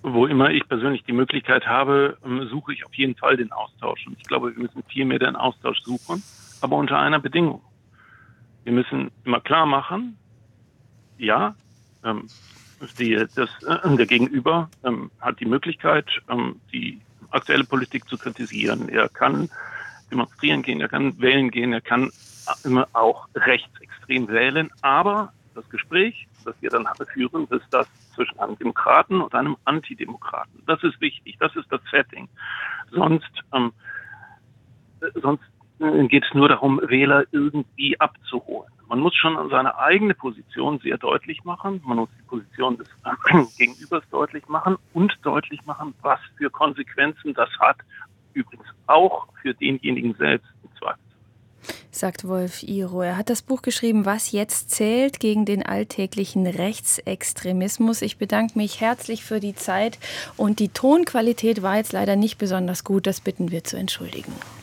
wo immer ich persönlich die Möglichkeit habe, suche ich auf jeden Fall den Austausch. Und ich glaube, wir müssen viel mehr den Austausch suchen, aber unter einer Bedingung. Wir müssen immer klar machen, ja, der Gegenüber hat die Möglichkeit, die aktuelle Politik zu kritisieren. Er kann demonstrieren gehen, er kann wählen gehen, er kann immer auch rechtsextrem wählen. Aber das Gespräch, das wir dann führen, ist das zwischen einem Demokraten und einem Antidemokraten. Das ist wichtig, das ist das Setting. Sonst geht es nur darum, Wähler irgendwie abzuholen. Man muss schon seine eigene Position sehr deutlich machen. Man muss die Position des Gegenübers deutlich machen und deutlich machen, was für Konsequenzen das hat. Übrigens auch für denjenigen selbst im Zweifel. Sagt Wolf Iro. Er hat das Buch geschrieben, Was jetzt zählt, gegen den alltäglichen Rechtsextremismus. Ich bedanke mich herzlich für die Zeit und die Tonqualität war jetzt leider nicht besonders gut. Das bitten wir zu entschuldigen.